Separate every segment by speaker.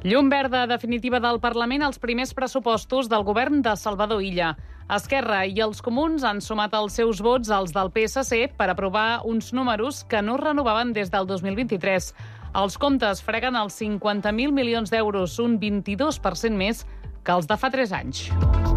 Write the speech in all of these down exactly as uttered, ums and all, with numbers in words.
Speaker 1: Llum verda definitiva del Parlament als primers pressupostos del govern de Salvador Illa. Esquerra i els comuns han sumat els seus vots als del P S C per aprovar uns números que no renovaven des del dos mil vint-i-tres. Els comptes freguen els cinquanta mil milions d'euros, un vint-i-dos per cent més que els de fa tres anys.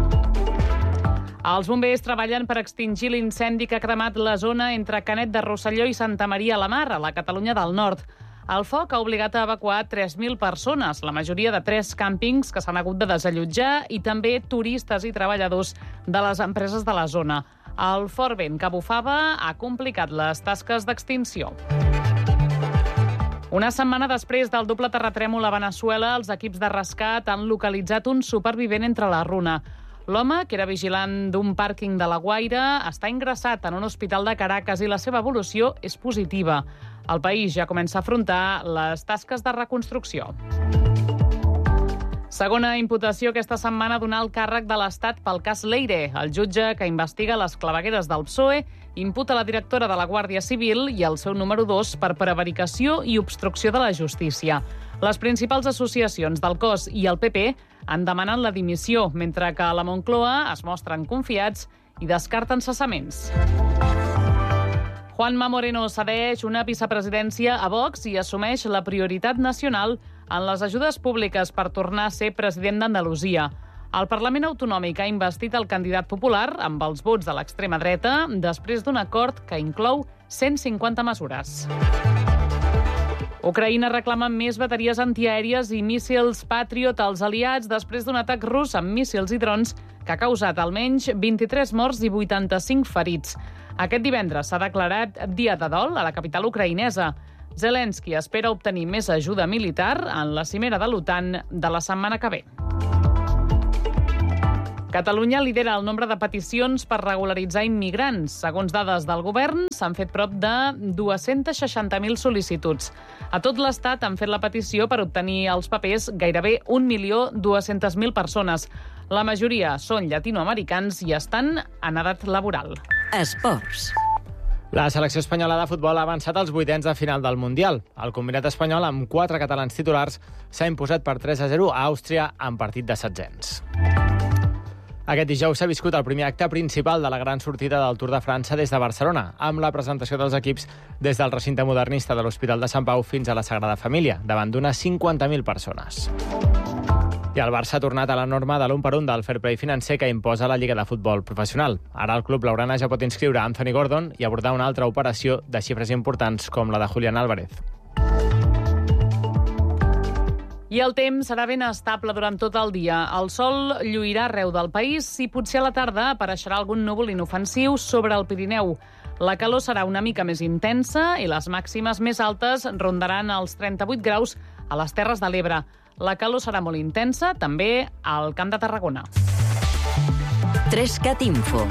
Speaker 1: Els bombers treballen per extingir l'incendi que ha cremat la zona entre Canet de Rosselló i Santa Maria la Mar, a la Catalunya del Nord. El foc ha obligat a evacuar tres mil persones, la majoria de tres càmpings que s'han hagut de desallotjar i també turistes i treballadors de les empreses de la zona. El fort vent que bufava ha complicat les tasques d'extinció. Una setmana després del doble terratrèmol a Veneçuela, els equips de rescat han localitzat un supervivent entre la runa. L'home, que era vigilant d'un pàrquing de La Guaira, està ingressat en un hospital de Caracas i la seva evolució és positiva. El país ja comença a afrontar les tasques de reconstrucció. Segona imputació aquesta setmana donar el càrrec de l'Estat pel cas Leire. El jutge que investiga les clavegueres del P S O E imputa la directora de la Guàrdia Civil i el seu número dos per prevaricació i obstrucció de la justícia. Les principals associacions del cos i el P P han demanat la dimissió, mentre que a la Moncloa es mostren confiats i descarten cessaments. Juanma Moreno cedeix una vicepresidència a Vox i assumeix la prioritat nacional en les ajudes públiques per tornar a ser president d'Andalusia. El Parlament Autonòmic ha investit el candidat popular amb els vots de l'extrema dreta després d'un acord que inclou cent cinquanta mesures. Ucraïna reclama més bateries antiaèries i míssils Patriot als aliats després d'un atac rus amb míssils i drons que ha causat almenys vint-i-tres morts i vuitanta-cinc ferits. Aquest divendres s'ha declarat dia de dol a la capital ucraïnesa. Zelensky espera obtenir més ajuda militar en la cimera de l'OTAN de la setmana que ve. Catalunya lidera el nombre de peticions per regularitzar immigrants. Segons dades del govern, s'han fet prop de dos-cents seixanta mil sol·licituds. A tot l'Estat han fet la petició per obtenir els papers gairebé un milió dues-centes mil persones. La majoria són llatinoamericans i estan en edat laboral.
Speaker 2: Esports.
Speaker 3: La selecció espanyola de futbol ha avançat als vuitens de final del Mundial. El combinat espanyol, amb quatre catalans titulars, s'ha imposat per tres a zero a Àustria en partit de setzents. Aquest dijous s'ha viscut el primer acte principal de la gran sortida del Tour de França des de Barcelona, amb la presentació dels equips des del recinte modernista de l'Hospital de Sant Pau fins a la Sagrada Família, davant d'unes cinquanta mil persones. I el Barça ha tornat a la norma de l'un per un del fair play financer que imposa la Lliga de Futbol Professional. Ara el club blaugrana ja pot inscriure Anthony Gordon i abordar una altra operació de xifres importants com la de Julián Álvarez.
Speaker 1: I el temps serà ben estable durant tot el dia. El sol lluirà arreu del país i potser a la tarda apareixerà algun núvol inofensiu sobre el Pirineu. La calor serà una mica més intensa i les màximes més altes rondaran els trenta-vuit graus a les Terres de l'Ebre. La calor serà molt intensa també al Camp de Tarragona.
Speaker 2: Trescat Info.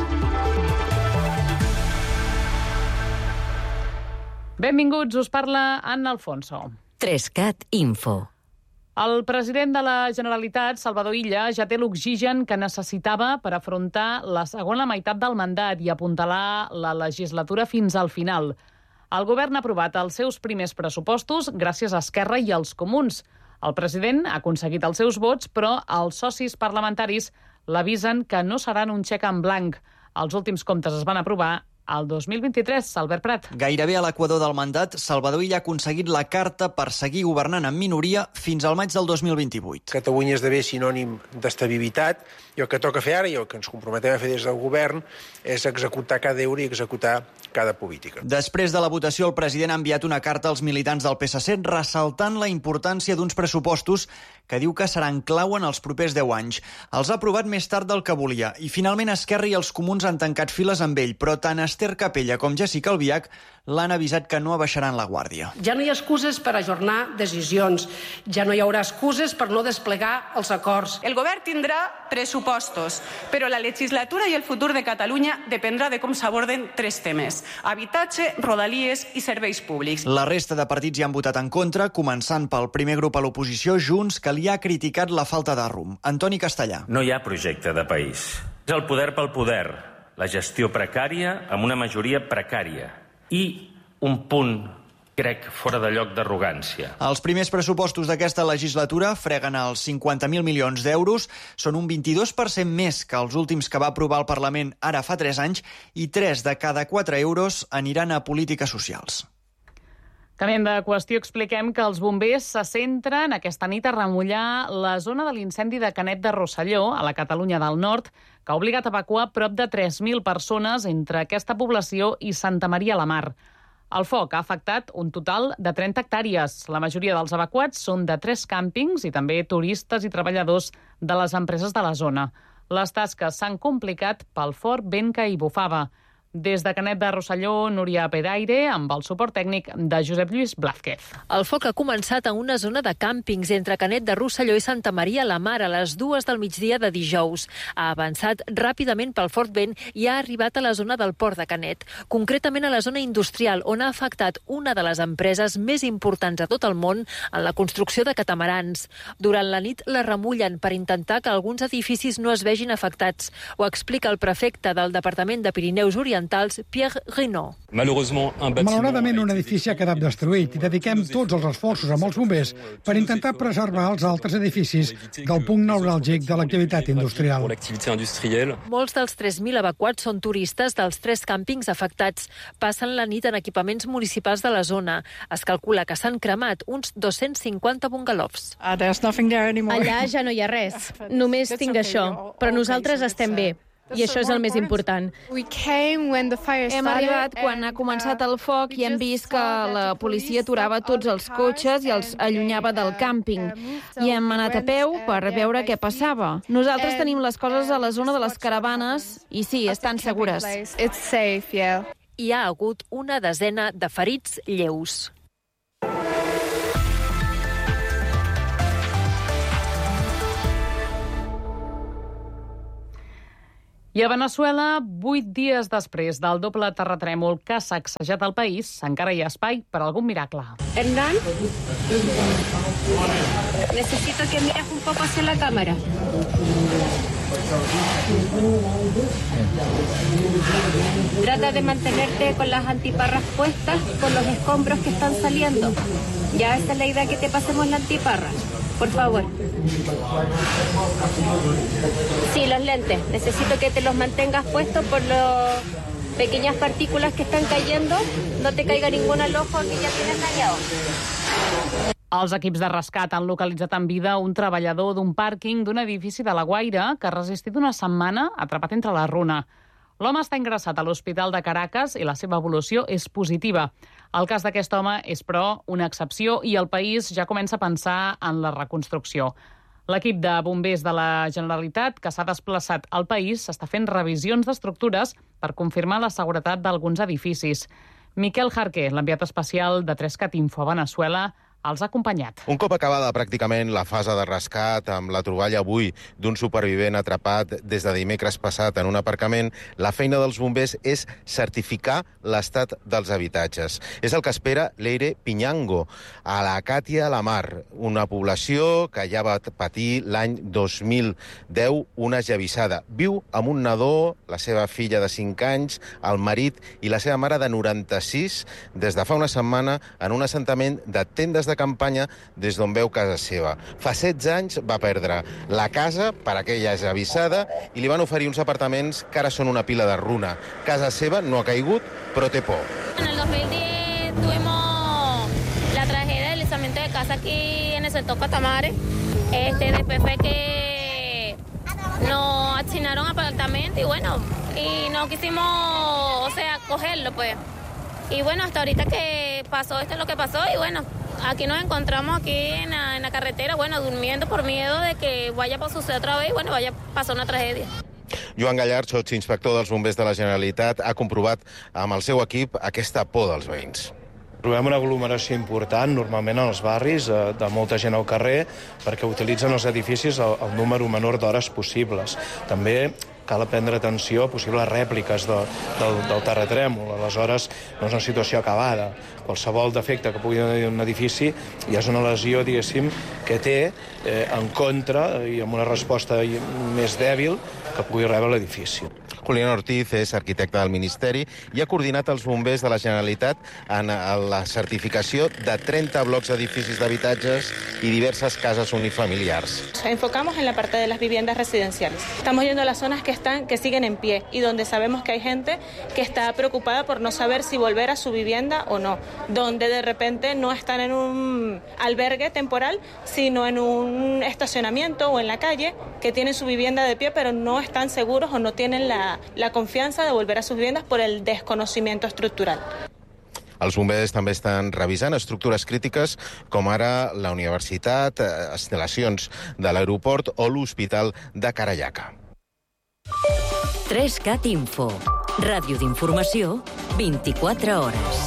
Speaker 1: Benvinguts, us parla Anna Alfonso.
Speaker 2: Trescat Info.
Speaker 1: El president de la Generalitat, Salvador Illa, ja té l'oxigen que necessitava per afrontar la segona meitat del mandat i apuntalar la legislatura fins al final. El govern ha aprovat els seus primers pressupostos gràcies a Esquerra i als comuns. El president ha aconseguit els seus vots, però els socis parlamentaris l'avisen que no seran un xec en blanc. Els últims comptes es van aprovar el dos mil vint-i-tres, Albert Prat.
Speaker 4: Gairebé a l'equador del mandat, Salvador Illa ha aconseguit la carta per seguir governant en minoria fins al maig del dos mil vint-i-vuit.
Speaker 5: Catalunya esdevé sinònim d'estabilitat i el que toca fer ara i el que ens comprometem a fer des del govern és executar cada euro i executar cada política.
Speaker 4: Després de la votació, el president ha enviat una carta als militants del P S C ressaltant la importància d'uns pressupostos que diu que seran clau en els propers deu anys. Els ha aprovat més tard del que volia i finalment Esquerra i els comuns han tancat files amb ell, però tant Esther Capella com Jessica Albiach l'han avisat que no abaixaran la guàrdia.
Speaker 6: Ja no hi ha excuses per ajornar decisions, ja no hi haurà excuses per no desplegar els acords.
Speaker 7: El govern tindrà pressupostos, però la legislatura i el futur de Catalunya dependrà de com s'aborden tres temes: habitatge, rodalies i serveis públics.
Speaker 4: La resta de partits hi han votat en contra, començant pel primer grup a l'oposició, Junts, que li ha criticat la falta de rumb. Antoni Castellà.
Speaker 8: No hi ha projecte de país. És el poder pel poder, la gestió precària amb una majoria precària i un punt crec, fora de lloc d'arrogància.
Speaker 4: Els primers pressupostos d'aquesta legislatura freguen els cinquanta mil milions d'euros. Són un vint-i-dos per cent més que els últims que va aprovar el Parlament ara fa tres anys i tres de cada quatre euros aniran a polítiques socials.
Speaker 1: Canviem de qüestió, expliquem que els bombers se centren aquesta nit a remullar la zona de l'incendi de Canet de Rosselló, a la Catalunya del Nord, que ha obligat a evacuar prop de tres mil persones entre aquesta població i Santa Maria la Mar. El foc ha afectat un total de trenta hectàrees. La majoria dels evacuats són de tres càmpings i també turistes i treballadors de les empreses de la zona. Les tasques s'han complicat pel fort vent que hi bufava. Des de Canet de Rosselló, Núria Peraire, amb el suport tècnic de Josep Lluís Blázquez.
Speaker 9: El foc ha començat a una zona de càmpings entre Canet de Rosselló i Santa Maria la Mar a les dues del migdia de dijous. Ha avançat ràpidament pel fort vent i ha arribat a la zona del port de Canet, concretament a la zona industrial, on ha afectat una de les empreses més importants a tot el món en la construcció de catamarans. Durant la nit la remullen per intentar que alguns edificis no es vegin afectats. Ho explica el prefecte del Departament de Pirineus Orientals, Pierre Rinaud.
Speaker 10: Malauradament, un edifici ha quedat destruït i dediquem tots els esforços amb els bombers per intentar preservar els altres edificis del punt neuràlgic de l'activitat industrial.
Speaker 9: Molts dels tres mil evacuats són turistes dels tres càmpings afectats. Passen la nit en equipaments municipals de la zona. Es calcula que s'han cremat uns dos-cents cinquanta bungalows.
Speaker 11: Allà ja no hi ha res. Només tinc això. Però nosaltres estem bé. I això és el més important.
Speaker 12: Hem arribat quan ha començat el foc i hem vist que la policia aturava tots els cotxes i els allunyava del càmping. I hem anat a peu per veure què passava. Nosaltres tenim les coses a la zona de les caravanes i sí, estan segures.
Speaker 9: Hi ha hagut una desena de ferits lleus.
Speaker 1: I a Veneçuela, vuit dies després del doble terratrèmol que ha sacsejat el país, encara hi ha espai per algun miracle.
Speaker 13: Hernán, necesito que mires un poco hacia la cámara. Trata de mantenerte con las antiparras puestas con los escombros que están saliendo. Ya esta es la idea, que te pasemos la antiparra. Por favor. Sí, los lentes. Necesito que te los mantengas puestos por las pequeñas partículas que están cayendo. No te caiga ninguna al ojo que ya tienes dañado.
Speaker 1: Els equips de rescat han localitzat en vida un treballador d'un pàrquing d'un edifici de La Guaira que ha resistit una setmana atrapat entre la runa. L'home està ingressat a l'Hospital de Caracas i la seva evolució és positiva. El cas d'aquest home és, però, una excepció i el país ja comença a pensar en la reconstrucció. L'equip de bombers de la Generalitat, que s'ha desplaçat al país, està fent revisions d'estructures per confirmar la seguretat d'alguns edificis. Miquel Jarqué, l'enviat especial de Trescat Info a Veneçuela, els ha acompanyat.
Speaker 14: Un cop acabada pràcticament la fase de rescat amb la troballa avui d'un supervivent atrapat des de dimecres passat en un aparcament, la feina dels bombers és certificar l'estat dels habitatges. És el que espera Leire Piñango, a la Càtia la Mar, una població que ja va patir l'any dos mil deu una esllavissada. Viu amb un nadó, la seva filla de cinc anys, el marit i la seva mare de noranta-sis des de fa una setmana en un assentament de tendes de campanya des d'on veu casa seva. Fa setze anys va perdre la casa per aquella esllavissada i li van oferir uns apartaments que ara són una pila de runa. Casa seva no ha caigut, però té por.
Speaker 15: En el dos mil diez tuvimos la tragedia del deslizamiento de casa aquí en el sector Catamare. Este, después fue que nos asignaron apartamento y bueno, y no quisimos, o sea, cogerlo pues. Y bueno, hasta ahorita que pasó esto es lo que pasó y bueno, aquí nos encontramos aquí en la, en la carretera, bueno, durmiendo por miedo de que vaya a suceder otra vez y bueno, vaya a pasar una tragedia.
Speaker 14: Joan Gallard, sotsinspector dels bombers de la Generalitat, ha comprovat amb el seu equip aquesta por dels veïns.
Speaker 16: Trobem una aglomeració important, normalment als barris, de molta gent al carrer, perquè utilitzen els edificis el, el número menor d'hores possibles. També cal prendre atenció a possibles rèpliques de, del, del terratrèmol. Aleshores, no és una situació acabada. Qualsevol defecte que pugui haver un edifici ja és una lesió, diguéssim, que té eh, en contra i amb una resposta més dèbil que pugui rebre l'edifici.
Speaker 14: Julián Ortiz és arquitecte del Ministeri i ha coordinat els bombers de la Generalitat en la certificació de trenta blocs d'edificis d'habitatges y diversas casas unifamiliars.
Speaker 17: Nos enfocamos en la parte de las viviendas residenciales. Estamos yendo a las zonas que están, que siguen en pie y donde sabemos que hay gente que está preocupada por no saber si volver a su vivienda o no, donde de repente no están en un albergue temporal, sino en un estacionamiento o en la calle, que tienen su vivienda de pie pero no están seguros o no tienen la, la confianza de volver a sus viviendas por el desconocimiento estructural.
Speaker 14: Els bombers també estan revisant estructures crítiques com ara la universitat, instal·lacions de l'aeroport o l'hospital de Carallaca.
Speaker 2: tres cat Info. Ràdio d'informació, vint-i-quatre hores.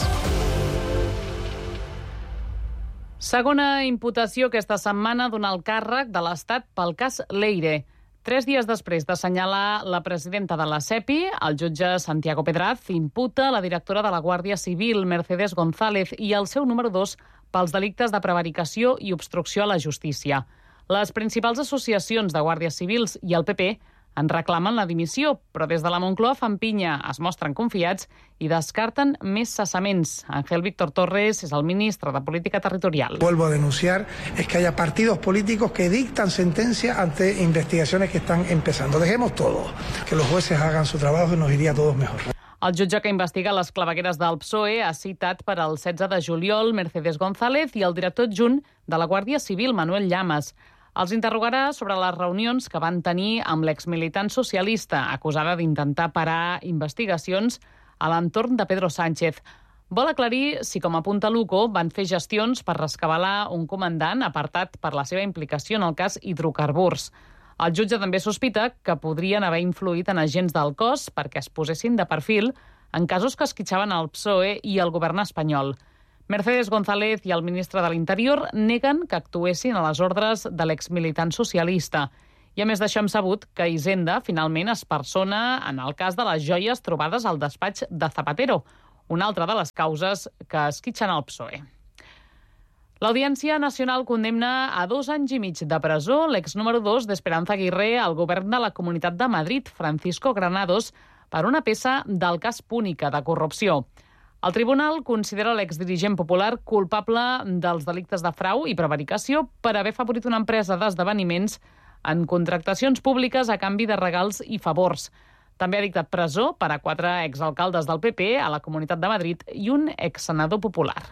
Speaker 1: Segona imputació aquesta setmana donar el càrrec de l'Estat pel cas Leire. Tres dies després d'assenyalar la presidenta de la SEPI, el jutge Santiago Pedraz imputa la directora de la Guàrdia Civil, Mercedes González, i el seu número dos pels delictes de prevaricació i obstrucció a la justícia. Les principals associacions de guàrdies civils i el P P en reclamen la dimissió, però des de la Moncloa fan pinya, es mostren confiats i descarten més cessaments. Ángel Víctor Torres és el ministre de Política Territorial.
Speaker 18: Vuelvo a denunciar es que haya partidos políticos que dictan sentencia ante investigaciones que están empezando. Dejemos todo, que los jueces hagan su trabajo y nos iría a todos mejor.
Speaker 1: El jutge que investiga les clavegueres del P S O E ha citat per al setze de juliol Mercedes González i el director adjunt de la Guàrdia Civil, Manuel Llamas. Els interrogarà sobre les reunions que van tenir amb l'exmilitant socialista, acusada d'intentar parar investigacions a l'entorn de Pedro Sánchez. Vol aclarir si, com apunta Luco, van fer gestions per rescabalar un comandant apartat per la seva implicació en el cas hidrocarburs. El jutge també sospita que podrien haver influït en agents del cos perquè es posessin de perfil en casos que esquitxaven el P S O E i el govern espanyol. Mercedes González i el ministre de l'Interior neguen que actuessin a les ordres de l'exmilitant socialista. I a més d'això hem sabut que Hisenda finalment es persona en el cas de les joies trobades al despatx de Zapatero, una altra de les causes que esquitxen el P S O E. L'Audiència Nacional condemna a dos anys i mig de presó l'ex número dos d'Esperanza Aguirre al govern de la Comunitat de Madrid, Francisco Granados, per una peça del cas Púnica de corrupció. El tribunal considera l'exdirigent popular culpable dels delictes de frau i prevaricació per haver favorit una empresa d'esdeveniments en contractacions públiques a canvi de regals i favors. També ha dictat presó per a quatre exalcaldes del P P a la Comunitat de Madrid i un exsenador popular.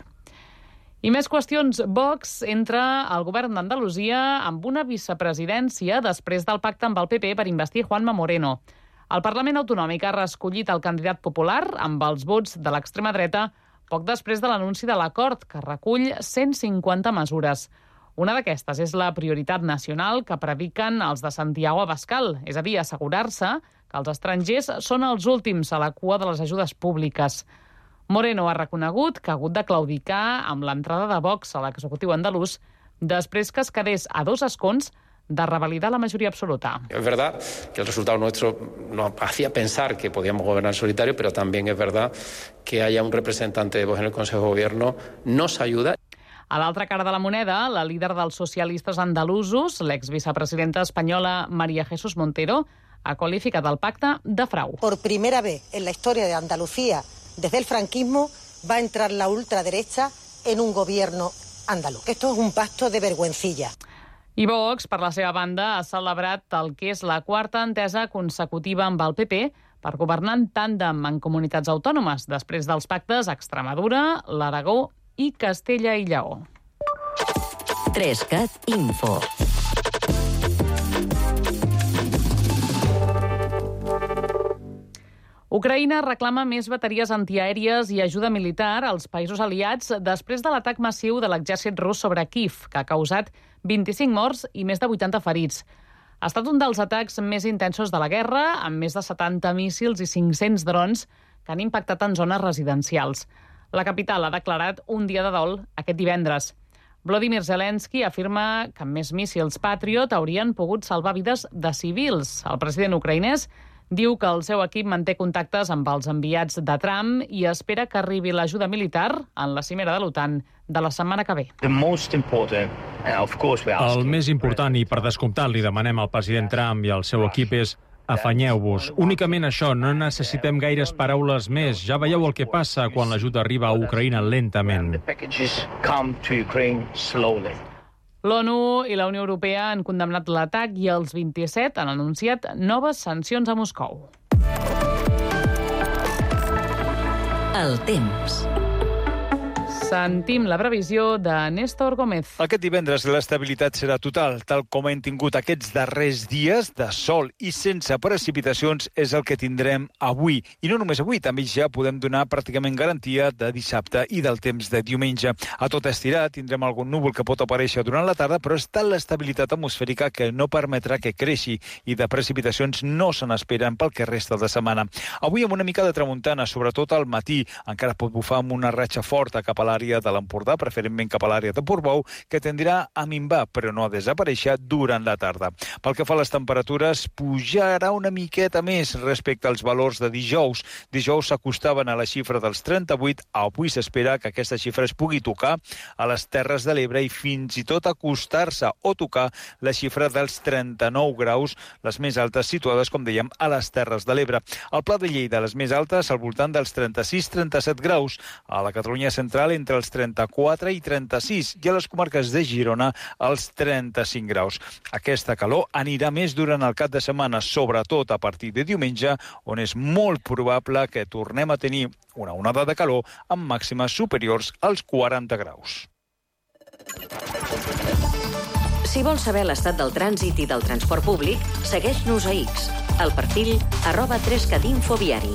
Speaker 1: I més qüestions. Vox entra al govern d'Andalusia amb una vicepresidència després del pacte amb el P P per investir Juanma Moreno. El Parlament Autonòmic ha reescollit el candidat popular amb els vots de l'extrema dreta poc després de l'anunci de l'acord, que recull cent cinquanta mesures. Una d'aquestes és la prioritat nacional que prediquen els de Santiago Abascal, és a dir, assegurar-se que els estrangers són els últims a la cua de les ajudes públiques. Moreno ha reconegut que ha hagut de claudicar amb l'entrada de Vox a l'executiu andalús després que es quedés a dos escons de revalidar la mayoría absoluta.
Speaker 19: Es verdad que el resultado nuestro nos hacía pensar que podíamos gobernar en solitario, pero también es verdad que haya un representante de Vox en el Consejo de Gobierno nos ayuda.
Speaker 1: A l'altra cara de la moneda, la líder dels socialistes andalusos, l'exvicepresidenta espanyola María Jesús Montero, ha qualificat el pacte de frau.
Speaker 20: Por primera vez en la historia de Andalucía, desde el franquismo, va a entrar la ultraderecha en un gobierno andaluz. Esto es un pacto de vergüencilla.
Speaker 1: I Vox, per la seva banda, ha celebrat el que és la quarta entesa consecutiva amb el P P per governar en tàndem en comunitats autònomes, després dels pactes a Extremadura, l'Aragó i Castella i Lleó.
Speaker 2: tres cat Info.
Speaker 1: Ucraïna reclama més bateries antiaèries i ajuda militar als països aliats després de l'atac massiu de l'exèrcit rus sobre Kíev, que ha causat vint-i-cinc morts i més de vuitanta ferits. Ha estat un dels atacs més intensos de la guerra, amb més de setanta míssils i cinc-cents drons que han impactat en zones residencials. La capital ha declarat un dia de dol aquest divendres. Volodymyr Zelensky afirma que amb més míssils Patriot haurien pogut salvar vides de civils. El president ucraïnès diu que el seu equip manté contactes amb els enviats de Trump i espera que arribi l'ajuda militar en la cimera de l'OTAN de la setmana que ve.
Speaker 21: El més important, i per descomptat li demanem al president Trump i al seu equip, és Afanyeu-vos. Únicament això, no necessitem gaires paraules més. Ja veieu el que passa quan l'ajut arriba a Ucraïna lentament.
Speaker 1: L'ONU i la Unió Europea han condemnat l'atac i els vint-i-set han anunciat noves sancions a Moscou.
Speaker 2: El temps.
Speaker 1: Sentim la previsió de Néstor Gómez.
Speaker 22: Aquest divendres l'estabilitat serà total, tal com hem tingut aquests darrers dies de sol i sense precipitacions és el que tindrem avui. I no només avui, també ja podem donar pràcticament garantia de dissabte i del temps de diumenge. A tot estirar tindrem algun núvol que pot aparèixer durant la tarda, però és tal l'estabilitat atmosfèrica que no permetrà que creixi i de precipitacions no se n'esperen pel que resta de setmana. Avui amb una mica de tramuntana, sobretot al matí, encara pot bufar amb una ratxa forta cap a l'àrea de l'Empordà, preferentment cap a l'àrea de Portbou, que tendirà a minvar, però no a desaparèixer durant la tarda. Pel que fa a les temperatures, pujarà una miqueta més respecte als valors de dijous. Dijous s'acostaven a la xifra dels trenta-vuit, avui s'espera que aquesta xifra es pugui tocar a les Terres de l'Ebre i fins i tot acostar-se o tocar la xifra dels trenta-nou graus, les més altes situades, com dèiem, a les Terres de l'Ebre. Al Pla de Lleida, les més altes al voltant dels trenta-sis trenta-set graus, a la Catalunya central entre els trenta-quatre i trenta-sis i a les comarques de Girona els trenta-cinc graus. Aquesta calor anirà més durant el cap de setmana, sobretot a partir de diumenge, on és molt probable que tornem a tenir una onada de calor amb màximes superiors als quaranta graus.
Speaker 2: Si vols saber l'estat del trànsit i del transport públic, segueix-nos a X, al perfil arroba tres cat infoviari.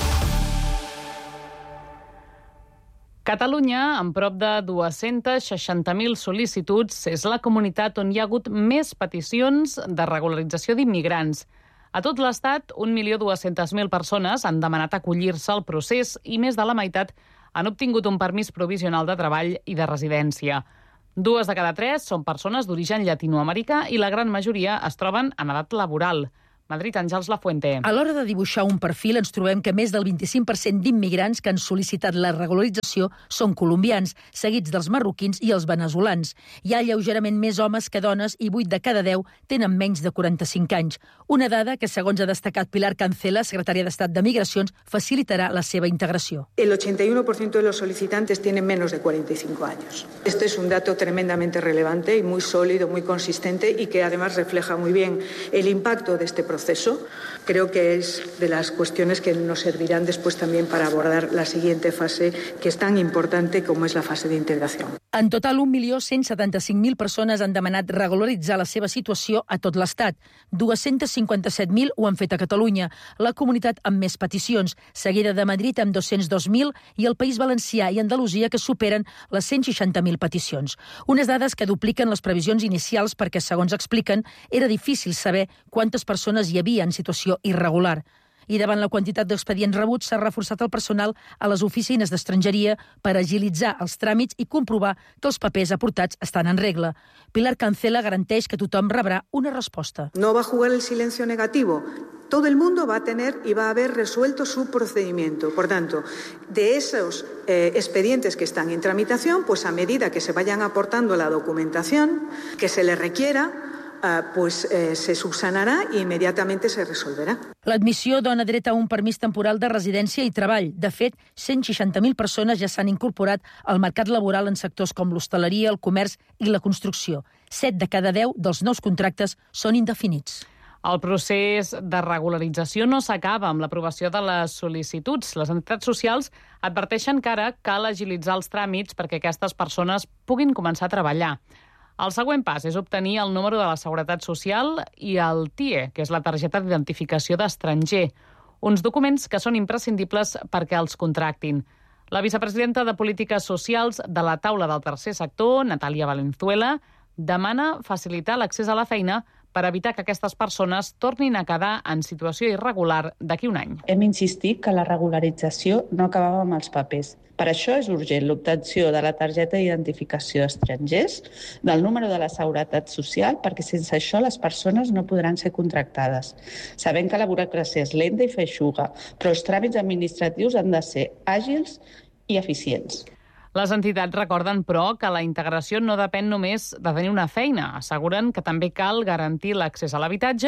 Speaker 1: Catalunya, amb prop de dues-centes seixanta mil sol·licituds, és la comunitat on hi ha hagut més peticions de regularització d'immigrants. A tot l'Estat, un milió dues-centes mil persones han demanat acollir-se al procés i més de la meitat han obtingut un permís provisional de treball i de residència. Dues de cada tres són persones d'origen llatinoamericà i la gran majoria es troben en edat laboral. Madrid, Àngels Lafuente.
Speaker 23: A l'hora de dibuixar un perfil ens trobem que més del vint-i-cinc per cent d'immigrants que han sol·licitat la regularització són colombians, seguits dels marroquins i els veneçolans. Hi ha lleugerament més homes que dones i vuit de cada deu tenen menys de quaranta-cinc anys. Una dada que, segons ha destacat Pilar Cancela, secretària d'Estat de Migracions, facilitarà la seva integració.
Speaker 24: El ochenta y uno por ciento de los solicitantes tienen menos de cuarenta y cinco años. Este es un dato tremendamente relevante y muy sólido, muy consistente y que además refleja muy bien el impacto de este proceso. Creo que es de las cuestiones que nos servirán después también para abordar la siguiente fase, que es tan importante como es la fase de integración.
Speaker 23: En total, un milió cent setanta-cinc mil persones han demanat regularitzar la seva situació a tot l'Estat. dos-cents cinquanta-set mil ho han fet a Catalunya, la comunitat amb més peticions, seguida de Madrid amb dos-cents dos mil i el País Valencià i Andalusia, que superen les cent seixanta mil peticions. Unes dades que dupliquen les previsions inicials perquè, segons expliquen, era difícil saber quantes persones hi havia en situació irregular. I davant la quantitat d'expedients rebuts s'ha reforçat el personal a les oficines d'estrangeria per agilitzar els tràmits i comprovar que els papers aportats estan en regla. Pilar Cancela garanteix que tothom rebrà una resposta.
Speaker 24: No va a jugar el silencio negativo. Todo el mundo va a tener y va a haber resuelto su procedimiento. Por tanto, de esos eh, expedientes que están en tramitación, pues a medida que se vayan aportando la documentación que se les requiera, Uh, pues, eh, se subsanarà i immediatament se resolverà.
Speaker 23: L'admissió dona dret a un permís temporal de residència i treball. De fet, cent seixanta mil persones ja s'han incorporat al mercat laboral en sectors com l'hostaleria, el comerç i la construcció. Set de cada deu dels nous contractes són indefinits.
Speaker 1: El procés de regularització no s'acaba amb l'aprovació de les sol·licituds. Les entitats socials adverteixen que ara cal agilitzar els tràmits perquè aquestes persones puguin començar a treballar. El següent pas és obtenir el número de la Seguretat Social i el T I E, que és la targeta d'identificació d'estranger, uns documents que són imprescindibles perquè els contractin. La vicepresidenta de Polítiques Socials de la Taula del Tercer Sector, Natàlia Valenzuela, demana facilitar l'accés a la feina per evitar que aquestes persones tornin a quedar en situació irregular d'aquí un any.
Speaker 25: Hem insistit que la regularització no acabava amb els papers. Per això és urgent l'obtenció de la targeta d'identificació d'estrangers, del número de la Seguretat Social, perquè sense això les persones no podran ser contractades. Sabem que la burocràcia és lenta i feixuga, però els tràmits administratius han de ser àgils i eficients.
Speaker 1: Les entitats recorden, però, que la integració no depèn només de tenir una feina. Asseguren que també cal garantir l'accés a l'habitatge,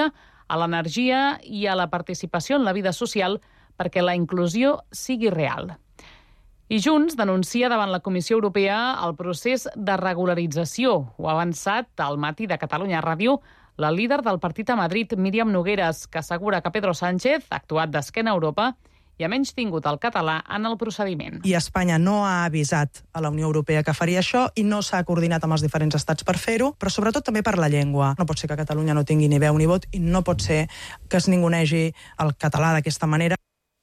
Speaker 1: a l'energia i a la participació en la vida social perquè la inclusió sigui real. I Junts denuncia davant la Comissió Europea el procés de regularització. Ho ha avançat al matí de Catalunya Ràdio la líder del partit a Madrid, Míriam Nogueras, que assegura que Pedro Sánchez ha actuat d'esquena a Europa i ha menystingut el català en el procediment.
Speaker 3: I Espanya no ha avisat a la Unió Europea que faria això i no s'ha coordinat amb els diferents estats per fer-ho, però sobretot també per la llengua. No pot ser que Catalunya no tingui ni veu ni vot i no pot ser que es ningunegi el català d'aquesta manera.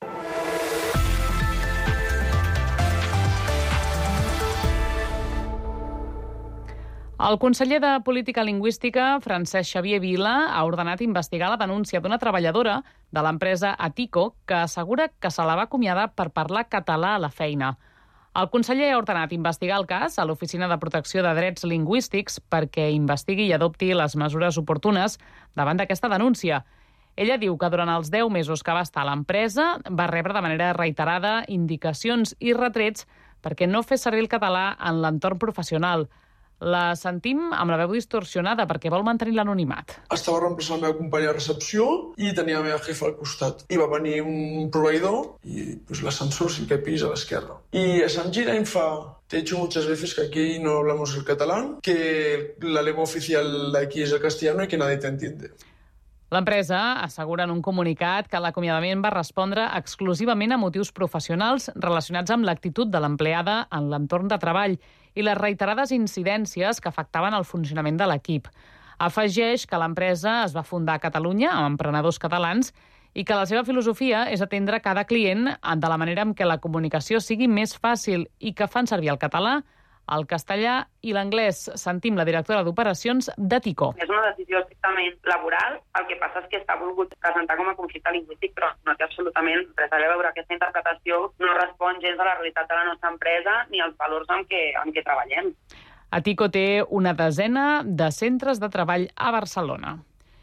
Speaker 1: El conseller de Política Lingüística, Francesc Xavier Vila, ha ordenat investigar la denúncia d'una treballadora de l'empresa Atico que assegura que se la va acomiadar per parlar català a la feina. El conseller ha ordenat investigar el cas a l'Oficina de Protecció de Drets Lingüístics perquè investigui i adopti les mesures oportunes davant d'aquesta denúncia. Ella diu que durant els deu mesos que va estar a l'empresa va rebre de manera reiterada indicacions i retrets perquè no fes servir el català en l'entorn professional. La sentim amb la veu distorsionada perquè vol mantenir l'anonimat.
Speaker 5: Estava reemplaçant la meva companya de recepció i tenia la meva jefa al costat. I va venir un proveïdor i pues, l'ascensor cinquè pis a l'esquerra. I se'm gira i em fa: te he dicho muchas veces que aquí no hablamos el catalán, que la lengua oficial de aquí es el castellano y que nadie te entiende.
Speaker 1: L'empresa assegura en un comunicat que l'acomiadament va respondre exclusivament a motius professionals relacionats amb l'actitud de l'empleada en l'entorn de treball i les reiterades incidències que afectaven el funcionament de l'equip. Afegeix que l'empresa es va fundar a Catalunya amb emprenedors catalans i que la seva filosofia és atendre cada client de la manera en què la comunicació sigui més fàcil i que fan servir el català, el castellà i l'anglès. Sentim la directora d'operacions d'Atico.
Speaker 6: És una decisió estrictament laboral, el que passa és que està volgut presentar com a conflicte lingüístic, però no té absolutament res a veure. Aquesta interpretació no respon gens a la realitat de la nostra empresa ni als valors amb què, amb què treballem.
Speaker 1: Atico té una desena de centres de treball a Barcelona.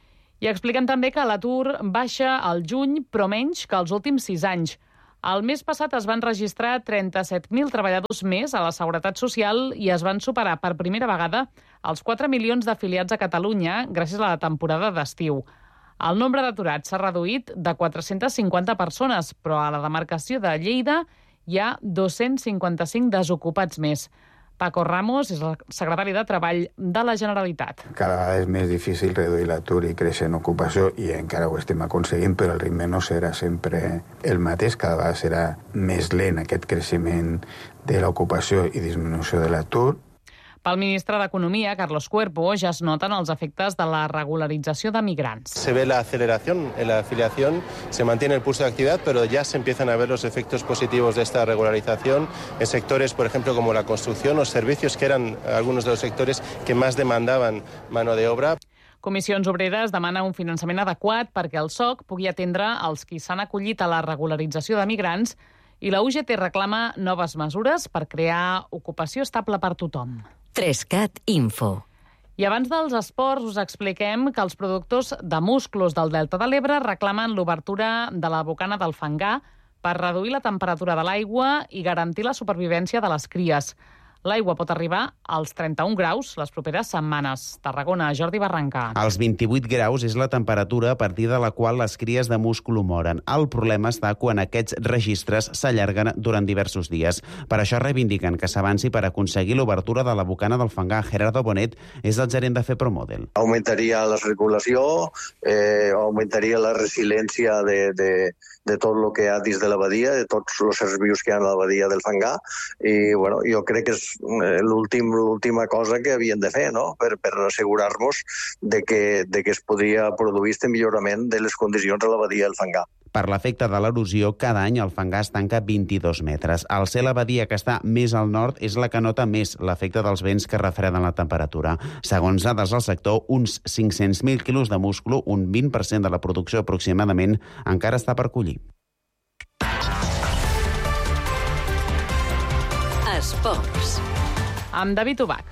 Speaker 1: I expliquen també que l'atur baixa al juny, però menys que els últims sis anys. El mes passat es van registrar trenta-set mil treballadors més a la Seguretat Social i es van superar per primera vegada els quatre milions d'afiliats a Catalunya gràcies a la temporada d'estiu. El nombre d'aturats s'ha reduït de quatre-centes cinquanta persones, però a la demarcació de Lleida hi ha dos-cents cinquanta-cinc desocupats més. Paco Ramos és el secretari de Treball de la Generalitat.
Speaker 7: Cada vegada és més difícil reduir l'atur i créixer en ocupació i encara ho estem aconseguint, però el ritme no serà sempre el mateix. Cada vegada serà més lent aquest creixement de l'ocupació i disminució de l'atur.
Speaker 1: Pel ministre d'Economia, Carlos Cuerpo, ja es noten els efectes de la regularització de migrants.
Speaker 8: Se ve la aceleración en la afiliación, se mantiene el pulso de actividad, pero ya se empiezan a ver los efectos positivos de esta regularización en sectores, por ejemplo, como la construcción o servicios, que eran algunos de los sectores que más demandaban mano de obra.
Speaker 1: Comissions Obreres demana un finançament adequat perquè el S O C pugui atendre els qui s'han acollit a la regularització de migrants i la U G T reclama noves mesures per crear ocupació estable per tothom.
Speaker 2: Trescat Info.
Speaker 1: I abans dels esports us expliquem que els productors de musclos del Delta de l'Ebre reclamen l'obertura de la bocana del Fangar per reduir la temperatura de l'aigua i garantir la supervivència de les cries. L'aigua pot arribar als trenta-un graus les properes setmanes. Tarragona, Jordi Barrancà.
Speaker 26: Els vint-i-vuit graus és la temperatura a partir de la qual les cries de múscul moren. El problema està quan aquests registres s'allarguen durant diversos dies. Per això reivindiquen que s'avanci per aconseguir l'obertura de la bocana del Fangar. Gerardo Bonet és el gerent de FEPROMODEL.
Speaker 27: Augmentaria la circulació, eh, augmentaria la resiliència de, de, de tot el que hi ha dins de la badia, de tots els éssers vius que hi ha a la badia del Fangar. I bueno, jo crec que és l'últim, l'última cosa que havien de fer, no? per, per assegurar-nos de que, de que es podria produir este millorament de les condicions a la badia del Fangar.
Speaker 26: Per l'efecte de l'erosió, cada any el Fangar es tanca vint-i-dos metres. Al ser la badia que està més al nord és la que nota més l'efecte dels vents que refreden la temperatura. Segons dades del sector, uns cinc-cents mil quilos de musclo, un vint per cent de la producció aproximadament, encara està per collir.
Speaker 2: Esports.
Speaker 1: Amb David Ubach.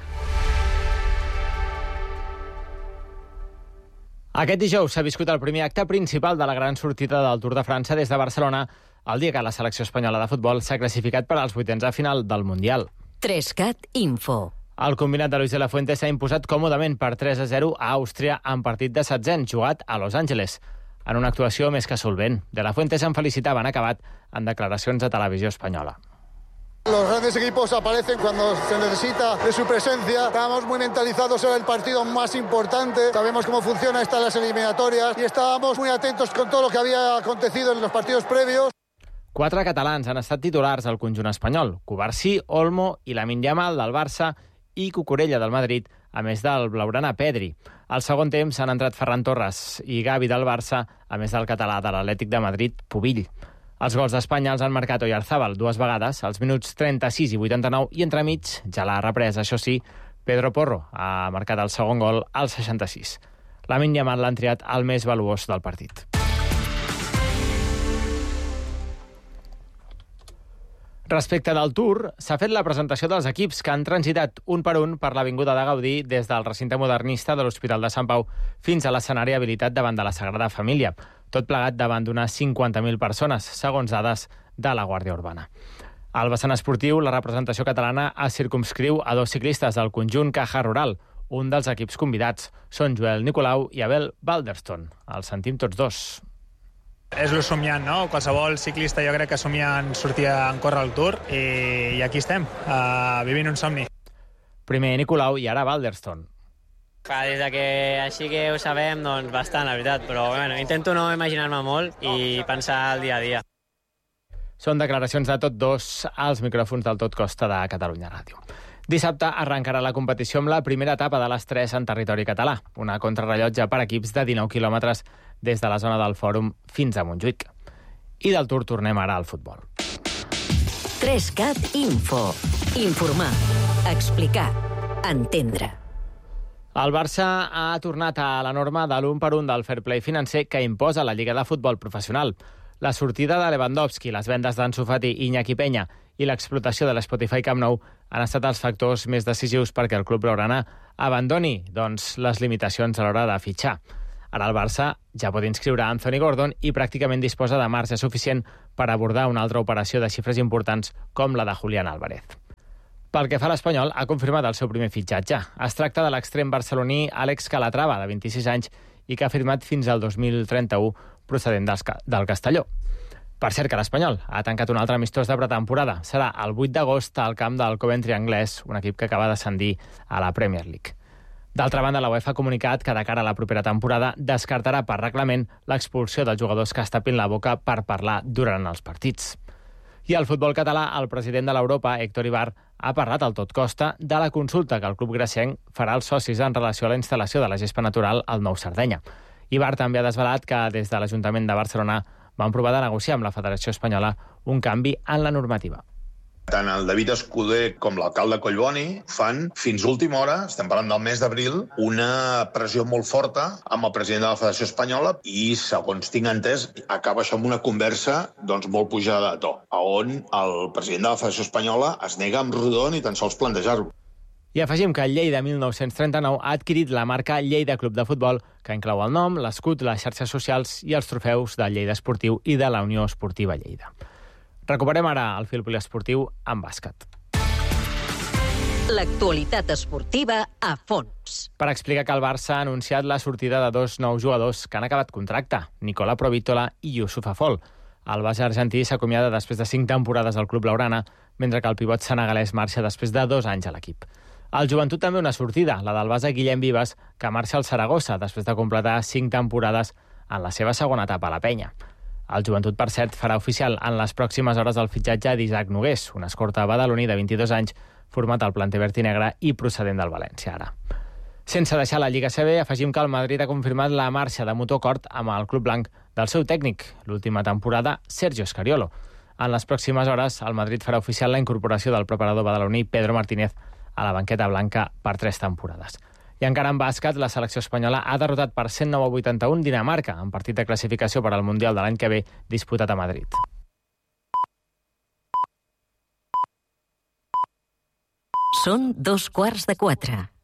Speaker 28: Aquest dijous s'ha viscut el primer acte principal de la gran sortida del Tour de França des de Barcelona, el dia que la selecció espanyola de futbol s'ha classificat per als vuitens de final del Mundial.
Speaker 2: Trescat Info.
Speaker 28: El combinat de Luis de la Fuente s'ha imposat còmodament per tres a zero a Àustria en partit de setzents, jugat a Los Angeles. En una actuació més que solvent. De la Fuente se'n felicitava en acabat en declaracions a Televisió Espanyola.
Speaker 4: Los grandes equipos aparecen cuando se necesita de su presencia. Estábamos muy mentalizados en el partido más importante. Sabemos cómo funciona esta las eliminatorias y estábamos muy atentos con todo lo que había acontecido en los partidos previos.
Speaker 28: Quatre catalans han estat titulars al conjunt espanyol. Cubarsí, Olmo i Lamine Yamal del Barça i Cucurella del Madrid, a més del blaugrana Pedri. Al segon temps han entrat Ferran Torres i Gavi del Barça, a més del català de l'Atlètic de Madrid, Pubill. Els gols d'Espanya els han marcat Oyarzábal dues vegades, als minuts trenta-sis i vuitanta-nou, i entremig, ja l'ha reprès, això sí, Pedro Porro ha marcat el segon gol al seixanta-sis. Lamine Yamal l'han triat el més valuós del partit. Respecte del Tour, s'ha fet la presentació dels equips que han transitat un per un per l'Avinguda de Gaudí des del recinte modernista de l'Hospital de Sant Pau fins a l'escenari habilitat davant de la Sagrada Família, tot plegat davant d'unes cinquanta mil persones, segons dades de la Guàrdia Urbana. Al vessant esportiu, la representació catalana es circumscriu a dos ciclistes del conjunt Caja Rural. Un dels equips convidats són Joel Nicolau i Abel Balderston. Els sentim tots dos.
Speaker 9: És lo somiant, no? Qualsevol ciclista jo crec que somia en sortir a córrer el Tour i, i aquí estem, uh, vivint un somni.
Speaker 28: Primer Nicolau i ara Balderston.
Speaker 10: Clar, des de que així que ho sabem, doncs bastant, la veritat, però bueno, intento no imaginar-me molt i pensar el dia a dia.
Speaker 28: Són declaracions de tots dos als micròfons del Tot Costa de Catalunya Ràdio. Dissabte arrencarà la competició amb la primera etapa de les tres en territori català, una contrarrellotge per equips de dinou quilòmetres des de la zona del Fòrum fins a Montjuïc. I del Tour tornem ara al futbol.
Speaker 2: tres cat Info. Informar, explicar, entendre.
Speaker 28: El Barça ha tornat a la norma de l'un per un del fair play financer que imposa la Lliga de Futbol Professional. La sortida de Lewandowski, les vendes d'Ansu Fati i Iñaki Peña i l'explotació de l'Spotify Camp Nou han estat els factors més decisius perquè el club blaugrana abandoni doncs, les limitacions a l'hora de fitxar. Ara el Barça ja pot inscriure Anthony Gordon i pràcticament disposa de marge suficient per abordar una altra operació de xifres importants com la de Julián Álvarez. Pel que fa a l'Espanyol, ha confirmat el seu primer fitxatge. Es tracta de l'extrem barceloní Àlex Calatrava, de vint-i-sis anys, i que ha firmat fins al dos mil trenta-u procedent del Castelló. Per cert que l'Espanyol ha tancat un altre amistós de pretemporada. Serà el vuit d'agost al camp del Coventry anglès, un equip que acaba d'ascendir a la Premier League. D'altra banda, la UEFA ha comunicat que de cara a la propera temporada descartarà per reglament l'expulsió dels jugadors que es tapin la boca per parlar durant els partits. I al futbol català, el president de l'Europa, Héctor Ibar, ha parlat al Tot Costa de la consulta que el club gracienc farà als socis en relació a la instal·lació de la gespa natural al Nou Sardenya. Ibar també ha desvelat que des de l'Ajuntament de Barcelona van provar de negociar amb la Federació Espanyola un canvi en la normativa.
Speaker 11: Tant el David Escuder com l'alcalde Collboni fan, fins última hora, estem parlant del mes d'abril, una pressió molt forta amb el president de la Federació Espanyola i, segons tinc entès, acaba això amb una conversa doncs, molt pujada de to, on el president de la Federació Espanyola es nega amb rodó ni tan sols plantejar-ho.
Speaker 28: I afegim que el Lleida mil nou-cents trenta-nou ha adquirit la marca Lleida Club de Futbol, que inclou el nom, l'escut, les xarxes socials i els trofeus del Lleida Esportiu i de la Unió Esportiva Lleida. Recuperem ara el fil poliesportiu amb bàsquet.
Speaker 2: L'actualitat esportiva a fons.
Speaker 28: Per explicar que el Barça ha anunciat la sortida de dos nous jugadors que han acabat contracte, Nicola Provítola i Youssouf Afol. El base argentí s'acomiada després de cinc temporades al club blaugrana, mentre que el pivot senegalès marxa després de dos anys a l'equip. Al Joventut també una sortida, la del base Guillem Vives, que marxa al Saragossa després de completar cinc temporades en la seva segona etapa a la penya. El Joventut, per cert, farà oficial en les pròximes hores el fitxatge d'Isaac Nogués, un escorta badaloní de vint-i-dos anys, format al planter verd i negre i procedent del València ara. Sense deixar la Lliga C B, afegim que el Madrid ha confirmat la marxa de Motocort amb el club blanc del seu tècnic, l'última temporada, Sergio Scariolo. En les pròximes hores, el Madrid farà oficial la incorporació del preparador badaloní Pedro Martínez a la banqueta blanca per tres temporades. I encara en bàsquet, la selecció espanyola ha derrotat per cent nou a vuitanta-un Dinamarca en partit de classificació per al Mundial de l'any que ve disputat a Madrid.
Speaker 2: Són dos quarts de quatre.